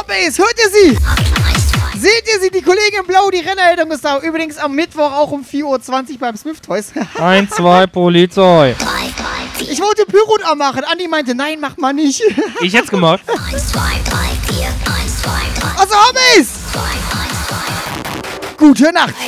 Hobbys, hört ihr sie? Seht ihr sie, die Kollegin in Blau, die Rennerhaltung ist da. Übrigens am Mittwoch auch um 4:20 Uhr beim Smith Toys. 1, 2, Polizei. Ich wollte Pyro machen. Andi meinte, nein, mach mal nicht. Ich hätt's gemacht. 1, 2, 3, 4, 1, 2, 3. Also Hobbys! Gute Nacht.